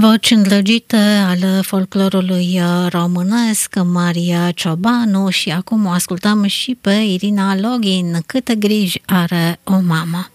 Voci îndrăgite ale folclorului românesc, Maria Ciobanu, și acum o ascultăm și pe Irina Login, Câte griji are o mamă.